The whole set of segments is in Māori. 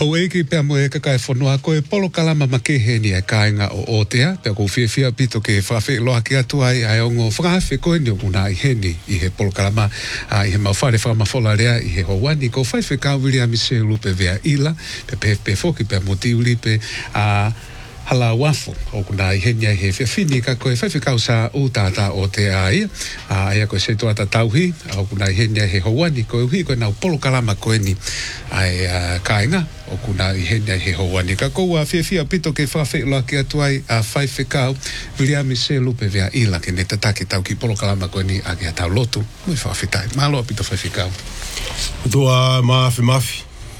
Hau ki pia mo e kakai whanua ko e polo kalama ma ke he ni e kāinga o Otea, pia ko whiawhia pito ke whawhi loa ki atu ai ongo whakawhi koe ni o kuna i he ni i he polo kalama i he mawhare whamawhola rea i he hawani ko whaiwhi ka William Michel lupe vea ila, pe whoki pia mo tiuli pe hala wafu o kuna i henia he whiawhini ka koe whaiwhi kausa o tata o te ai aia koe se tuata tauhi o kuna i henia he hawani koe hui koe nau polo kalama koe ni ai kāinga o kuna i henia he hawani ka koua whiawhia pito ke whawhi loa ki atu ai whaiwhi kau William Michel lupe vea ila ke ne tataki tau ki polo kalama koe ni a ki a tau lotu mui whawhi tai malo pito whaiwhi kau Tua mafi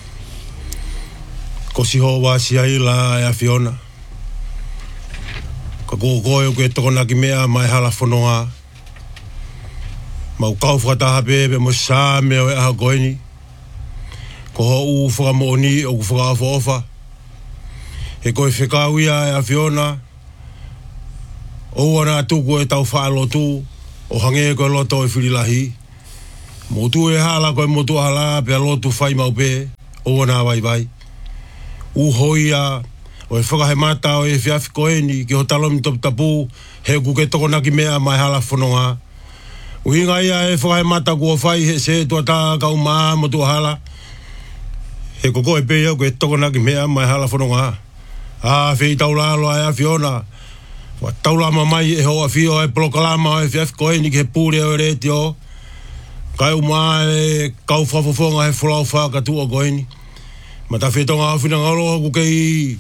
kosi hoa si ai la e a Fiona ka koe koe tokona ki mea mai hala whanonga. Mau kau whakataha bebe mo sā mea e aha koeni. Ko ho u whakamooni o ku whakawha ofa. He koe whekau ia e a Fiona. O ana tuku e tau whaalotu. O hange koe loto e whirilahi. Motu e hala koe motu hala pe a lotu whai mau pe. O ana vai. U hoia. O e whakahe mata o e whiawhi koeni ki ho talomi top tapu he kuke tokona ki mea mai hala whanonga. Uhinga ia e whakahe mata kua whai he se tuata kau maa mo tua hala. He koko e pēia koe tokona ki mea mai hala whanonga. Whei taulalo a Fiona. Wa taulama mai e hoa whio e polokalama o e whiawhi koeni ki he pūre o e reti o. Kai umaa e kau whafofonga he wholau whakatu o koeni. Ma ta whetonga awhina ngalo kuke i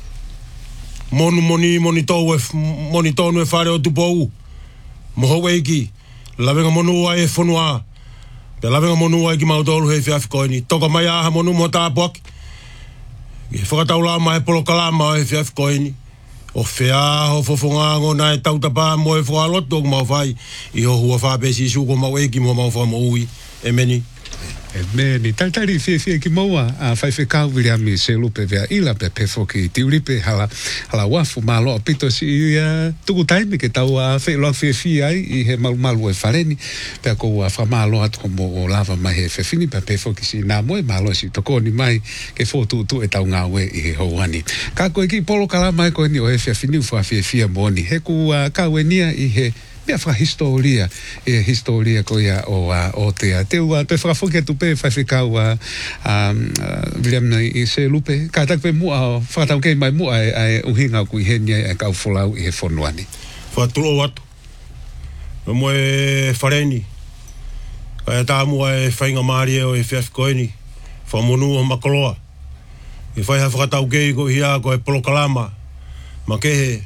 moni tonu e whare o tupou. Moho eiki. Lawenga monu ai e whanua. Pe lawenga monu ai ki mautolu he whiawhi koeni. Toka mai aha monu mo tāpuaki. I he whakataula mai polo kalama o he whiawhi koeni. O whea ho fofonga ngona e tautapa mo e whakaloto ko mau whai. I ho hua whapesi isu ko mau eiki mo mau wha mo ui. E meni. Meni, taitari whiawhia ki maua a whaiwhi kau William Michel lupe vea ila pe whoki tiuripe hala wafu malo pito si tuku taimi ke tau a whailoa whiawhia ai i he malu e whareni pe ko a whamalo atu mo o lava mai he whiawhini pe whoki si nā moe malo si tokoni mai ke whotu e tau ngā ue i he houani. Ka koe ki polo kalama e koe ni o he whiawhini ufua whiawhia moni he ku kau e nia i he mea whahistoria e historia ko ia o Tea. Teu pe whakafoki atu pe whaiwhikau William Michel lupe. Ka tak pe mua whakatau kei mai mua e uhinga ku i henia e kau wholau i he whonuani. Whatulo watu. Mo e whareni. Ka e tā mua e whainga maari o e whiawhi koeni. Whamonu o makoloa. I whaiha whakatau kei ko hia ko e polokalama. Ma kehe.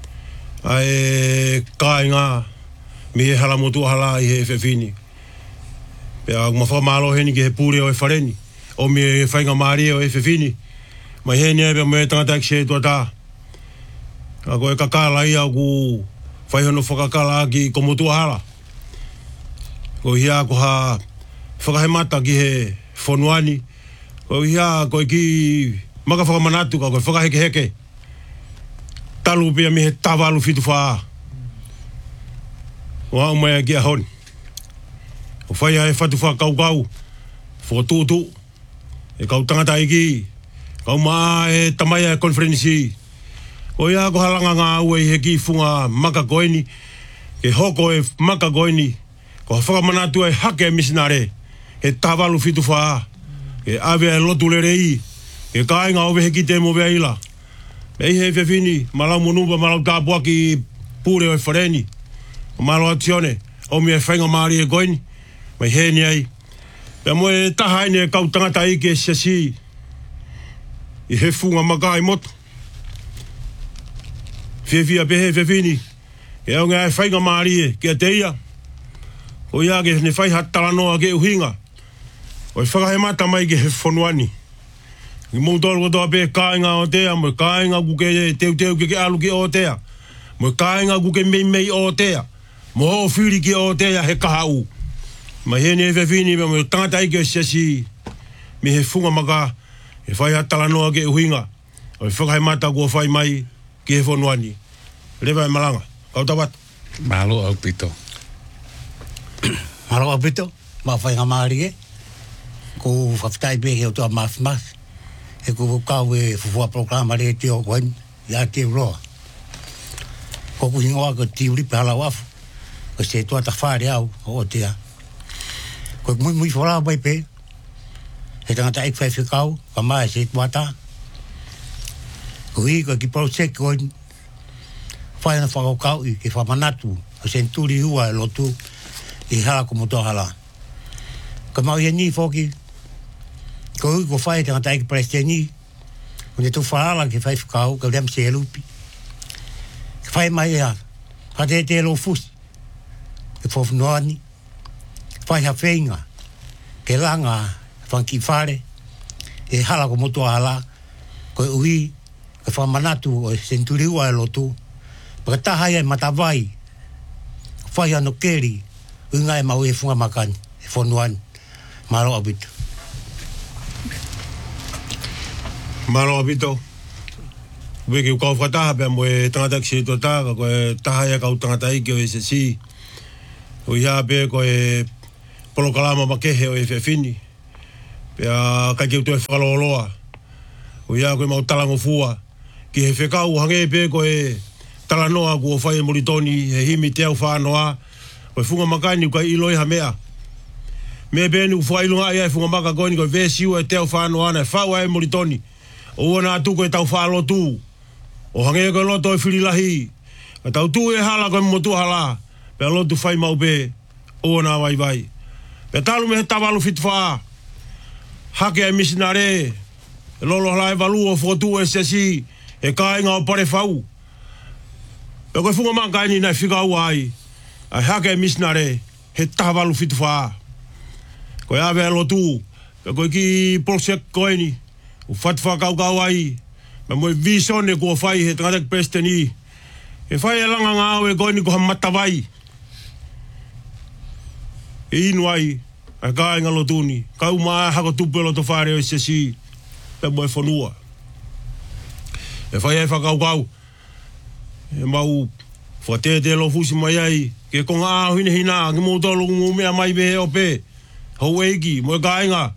Ai kāinga. Mi e hala motu hala i he whiawhini. Pea ma whamalo heni ki he pūre o e whareni. O mi e whainga maari o e whiawhini. Mai heni e pia me tangata ki se tuata. A koe kakala ia ku whaihono whakakala ki ko motu hala. Ko hia ko ha whakahemata ki he whonuani. Ko hia koe ki maka whakamanatu ka koe whakaheke heke. Talu pia mi he tawalu fitu whaa. Wa o mai ki a honi. O whai e whatu wha kau. Whotutu. E kau tangata iki. Kau maa e tamai e konferensi. O ia ko halanga ngā ue i he ki funga maka koeni. Ke hoko e maka koeni. Ko whakamanatu e hake e misinare. He tawalu fitu wha. Ke awe e lotu le rei. Ke kāinga ove he ki te mo vea ila. Ei he whiawhini. Malau monuba malau tāpua ki pūre o e whareni. O malo atione, o mi e whainga maari e koini, mai heni ai. Pea mo e tahaine e kau tangata ike e siasi, i he funga maka i moto. Whiawhia pehe whiawhini, e au ngā e whainga maari e, kia te ia. O ia ke ne whai hatalanoa ke uhinga. O e whakahe mata mai ke he whonuani. I moutoro kotoa pe kāinga o Tea, mo kāinga kuke teu ke alu ki o Tea. Mo kāinga kuke mei o Tea. Mo ho whiri ki o Tea he kahau. Ma hene e whiawhini mo tangata ike o siasi. Me he funga maka. E whai hatalanoa ke uhinga. O e whakahe mata kua whai mai ki he whonuani. Lewa e malanga. Kau tawat. Malo au pito. Malo au pito. Ma whainga maari e. Ko whaftai pe he o tua mafi. e ko kau e fufua programa le te o koen ya te roa ko ku hingoa ko ti uri pala wafu ko se tua ta whare au o te a ko mui whora bai pe he tangata ek whai whikau ka mai se tua ta ko hi ko ki project koen whai na whakau i ke whamanatu ko se nturi hua e lotu i hala ko moto hala ko mau ia ni foki ko hui ko whai tangata ek presteni ko ne tu whaala ke whai whikau ka rem se lupi whai mai ea hate te lo fusi ke whofnoani whai ha whenga ke langa whanki whare e hala ko moto hala ko ui ke whamanatu o senturiua e lotu paka taha ia matawai whai ano keri unga e mau e funga makani e whonuani maro abito Maro abito Wiki ukau whataha pia mo e tangata ki se tua tāka ko e taha ia kau tangata iki o e se si o ia pia ko e polo kalama makehe o e whiawhini pia kai ki utu e whakaloloa o ia ko e mau talango fua ki he whekau hange pia ko e talanoa ku o whai e moritoni he himi te au whanoa o e funga makani ukai iloi ha mea me pia ni uwhailunga ia e funga maka koini ko e vesiu e te au whanoa na e whaua e moritoni o wana atu ko e tau whalotu o hange ko loto e whirilahi ka tau tu e hala ko e motu hala pe lotu whai mau pe o na vai vai pe talu me he tawalu fitwha hake e misinare e lolo hala e valu o fotu e sesi e kainga o pare whau pe koe funga mankaini na whika uai a hake e misinare he tawalu fitwha koe ave e lotu pe koe ki polsek koeni o fatwa kau ai ma mo vision e ko fai he tangata presteni e fai langa ngau e koini ko matawai e inuai a kai ngalo tuni kau ma ha ko tupelo to fare o sesi pe mo fonua e fai e fa kau e mau fote de lo fusi mai ai ke ko nga hine hina ngi mo tolo mo me mai be o pe ho egi mo kai nga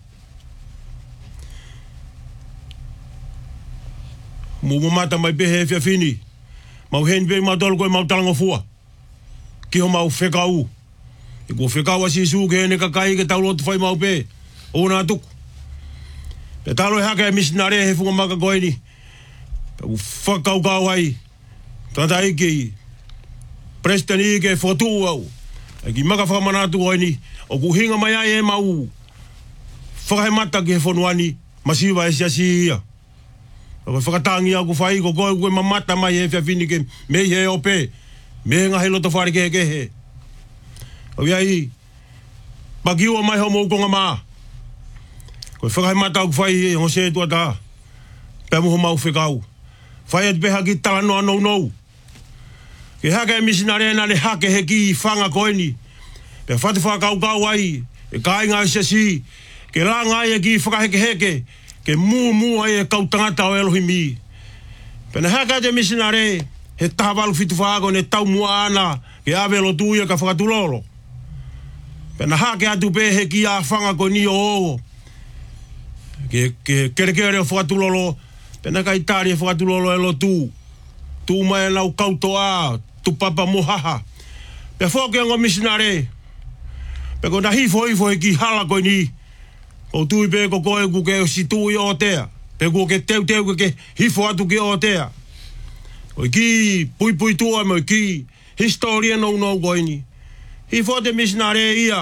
mo mata mai pe he whiawhini mau hen pe mau tolo koe mau talango fua ki ho mau whekau i ko whekau asi su ke hene kakai ke tau lotu whai mau pe o nā tuku pe talo e hake e misinare he funga maka koeni pe u whakau kau ai tata ike prestani ke whotu au e ki maka whakamanatu koeni o ku hinga mai ai e mau whakahemata ki he whonuani masiwa e siasi ia ko whakatangi au ku whai ko koe mamata mai e whiawhini ke me he ope me ngā he loto whare ke he o iai pakiua mai ho mou konga maa ko whakahemata au ku whai e hose e tuata pe muho mau whekau whai e peha ki talanoa nou nou ke hake e misinare na le hake he ki whanga koeni pe whatu whakau kau ai e kai ngā sesi ke la ngai e ki whakaheke heke ke mu ai e kau tangata o Elohimi. Pena haka te misinare, he tahawalu fitu whaago ne tau mua ana, ke awe lo tuia ka whakatulolo. Pena hake atu pe he ki a whanga ko ni o o. Ke kere o whakatulolo, pena kai tari e whakatulolo e lo tu. Tu mai nau kautoa, tu papa mohaha. Pe whoke ango misinare, pe ko na hifo he ki hala ko ni, o tui pe ko koe ku ke si tui o tea. Pe ku ke teu ke hifo atu ke o tea. O ki pui tua mo ki historia no koini. Hifo te misinare ia.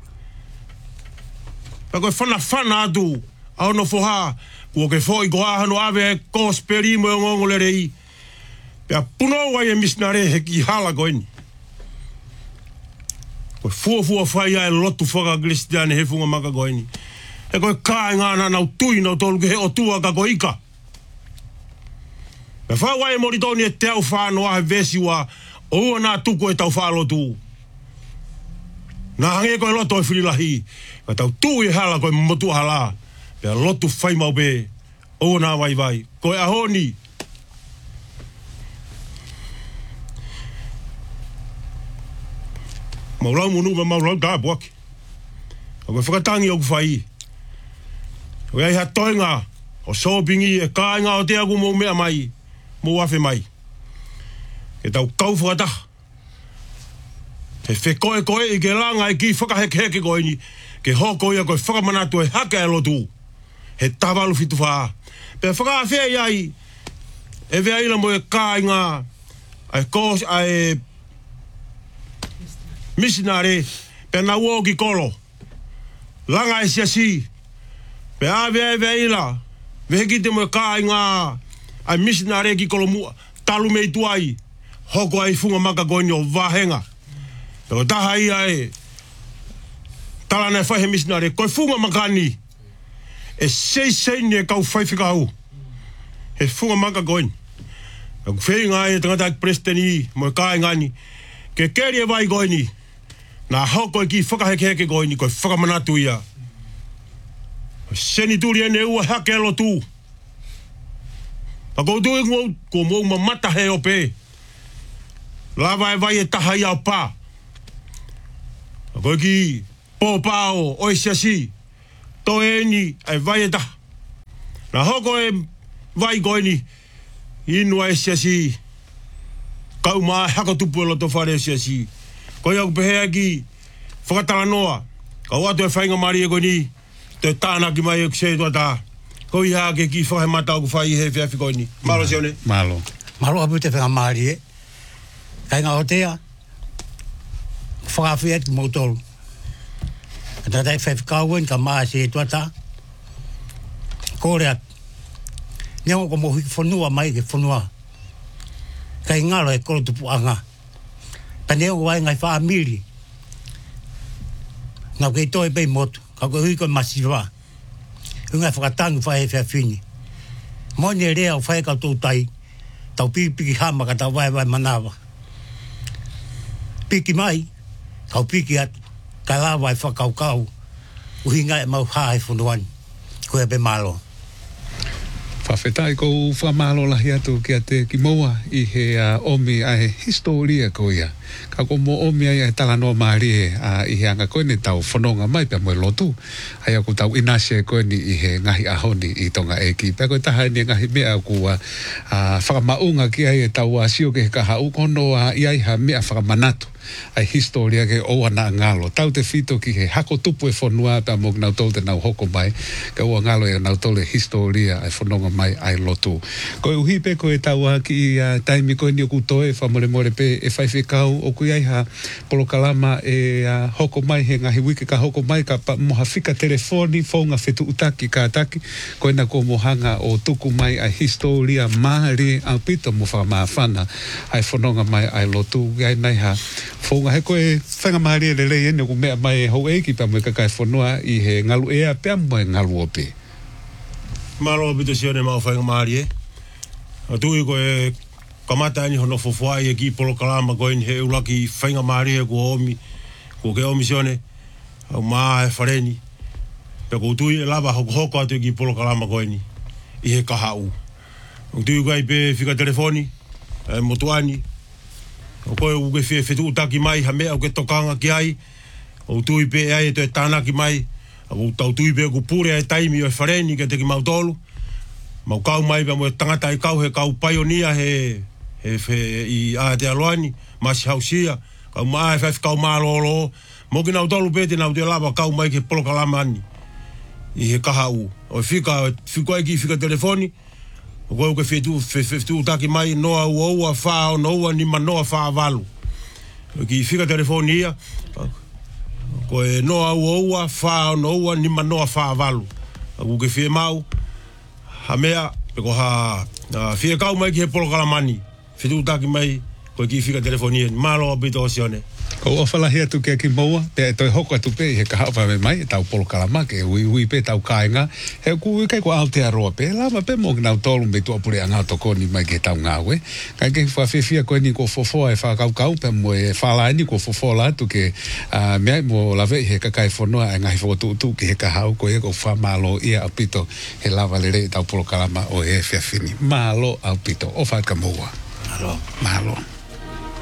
Pe ko whana atu au no foha. Ku ke fo i ko ahano ave ko speri mo ngongo le rei. Pe puno wai e misinare he ki hala koini. Ko fua fai ai lotu whaka kristiane he funga maka koini. E koe kāi ngāna nau tui nau tolu ke he o tua ka ko ika. Me whawai e moritoni e te au whanoa he vesiwa o ua nā tuku e tau whalotu. Nā hange koe loto e whirilahi. Ka tau tui e hala koe motu hala. Pea lotu whai mau be. O nā vai. Koe ahoni. Maulau munu me maulau tā buaki. A koe whakatangi o ku whai. O iai ha toinga, o sōpingi e kāinga o te agu mō mea mai, mō awhi mai. E tau kauwhata. He whekoe koe i ke langa e ki whakaheke koe ni, ke hoko ia koe whakamanatu e hake e lotu. He tawalu fitu whaa. Pea whakawhea iai, e vea ila mo e kāinga, ai kōs, ai misinare, pea na uo ki kolo. Langa e siasi, pea vea ila, vehe te mo e kāinga, ai misinare ki kolo mua, talu mei tuai, hoko ai funga maka koe ni o wahenga. Pea taha ia e, talana e whahe misinare, koe funga makani, e sei ni e kau whaiwhikau. He funga maka koe ni. Pea whenga e tangata ki presteni, mo e kāinga ni, ke keri e vai koe ni, nā hoko e ki whakaheke koe ni, koe whakamanatu ia. Seni turi e ne ua hake alo tū. Pa kou tū e ngō, ko mō ma mata he o pē. Lava e vai e taha ia o pā. Pa kou ki pō pāo, oi siasi, tō e ni e vai e taha. Nā hoko e vai koe ni, inua e siasi, kau maa haka tupu e loto whare e siasi. Koe au pehea ki whakatala noa. Kau atu e whainga mari e koe ni. Te tāna ki mai e kusei tua tā. Koe iha ke ki whahe mata au ku whai he whiawhi koe ni. Malo sione? Malo. Malo apu te whenga mari e. Kainga o tea. Whakawhi et ki mautolu. Ta tai whaiwhikauen ka maa se tua tā. Kore atu. Nyango ko mohi whanua mai ke whanua. Kai ngaro e koro tupu anga. Paneo wai ngai wha amiri. Ngau kei toi pei motu. Kau koe hui koe masiwa. Ungai whakatangu whae whea whini. Moni e rea o whae kau tō tai. Tau piki hama ka tau vai manawa. Piki mai. Kau piki atu. Kai la vai whakau. Uhi ngai mau hae whunuani. Koe pe malo. Whawhetai kou whamalo lahi atu kia te ki moa I he omi a he historia ko ia. Ka ko mo omi ai tala no maari I he anga koe ni tau whanonga mai pia moe lotu. Ai aku tau inase koe ni I he ngahi ahoni I tonga eki. Pia koe taha ni ngahi mea ku whakamaunga ki ai tau sio ke kaha ukono I ai ha mea whakamanatu. Ai historia ke o ana ngalo. Tau te fito ki he hako tupu e whanua pia mok nau tau te nau hoko mai. Ka ua ngalo e nau tole historia ai whanonga mai ai lotu. Koe uhipe koe tau ki taimi koe ni o kutoe whamore more pe e whaiwhikau o kui ai ha polokalama e hoko mai he ngahi wiki ka hoko mai ka moha whika telefoni whaunga whetu utaki ka ataki koe na ko mohanga o tuku mai ai historia maari au pito mo whakamawhana ai whanonga mai ai lotu gai nei ha whaunga he koe whanga maari e lelei ene ku mea mai hau eiki pa mo kakai whanua I he ngalu ea pia mo e ngalu ope. Malo apito sione mau whainga maari e. Tui koe kamata ani hono fofuai e ki polokalama koe ni he ulaki whainga maari e ko omi. Ko ke omi sione. Au maa e whareni. Pea ko tui e lava hoko atu e ki polokalama koe ni. I he kahau. Tui koe pe whika telefoni. Motuani. O koe uke whetu utaki mai ha mea uke tokanga ki ai. O tui pe ai e to e tānaki mai. O tau tui pe ku pure ai taimi o e whareni ke te ki mautolu. Mau kau mai pa mo tangata I kau he kau paionia he I Aotearoa masi hausia. Kau maa e kau maa lolo. Mo ki nau tolu pete nau te lava kau mai ke polokalama ani. I he kahau. O whika ai ki whika telefoni. O koe uke whetu utaki mai noa ua whao noa ni manoa wha walu. O ki whika telefoni ia. Koe noa ua whao noa ni manoa wha walu. O uke whi mau. Ha mea, peko ha whia kau mai ki he polokalamani. Whetu utaki mai, koe ki whika telefoni ia. Malo apito o sione. Ko o whalahi atu kia ki moua, pe toi hoko atu pe he kahapa me mai, tau polokalama ke ui pe tau kāinga, he kui kai ko Aotearoa pe, lama pe mo nau tolu me tua pure anga toko ni mai ke tau ngāwe, kai ke whawhewhia koe ni ko fofoa e whakaukau, pe mo e whalai ni ko fofoa atu ke mea mo lawe he kakai whanua e ngahi whotu ki he kahau, ko e ko whamalo ia apito he lava lere tau polokalama o e whiawhini. Malo apito, o whaka moua. Malo. Malo.